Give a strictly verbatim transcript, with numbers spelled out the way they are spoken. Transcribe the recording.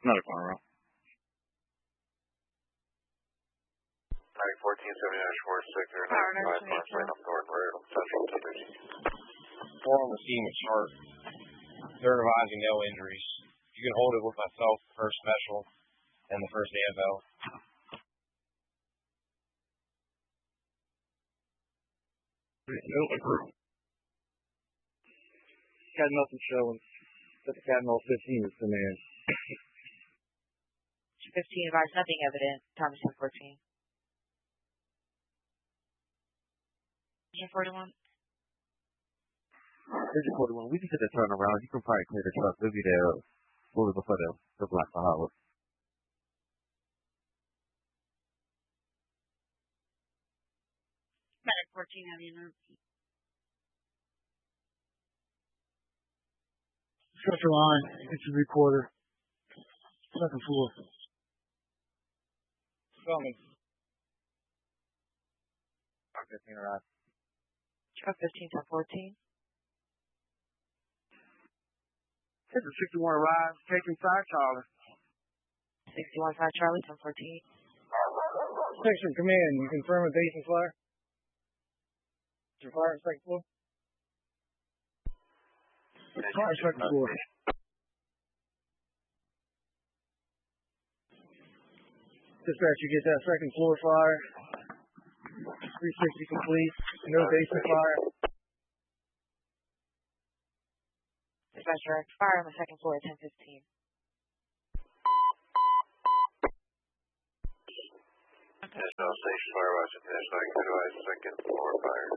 Another corner row. nine fourteen seventy-nine four six or nine five five right up Thornton Road on Central to the Four on the scene with Sharp. They're advising no injuries. You can hold it with myself, first special, and the first A F L. Got nothing showing. But the Cadmo fifteen is the man. fifteen advised nothing evident. Thomas ten fourteen. forty-one. Vision forty-one, we just hit the turnaround. You can probably clear the truck. We'll be there fully before the, the Black Bahama. Medic fourteen, have you known? Structure line, it's a recorder. Second floor. Coming. fifteen arrived. Truck fifteen, ten fourteen. This is sixty-one arrived, taking five Charlie. sixty-one, five Charlie, ten fourteen. Section command, you confirm a base and flare? Your fire on second floor? Fire second floor. Dispatch, you get that second floor fire. three sixty complete, no basement fire. Dispatch direct fire on the second floor at ten fifteen. National Station Fire Watch, National Second Floor Fire.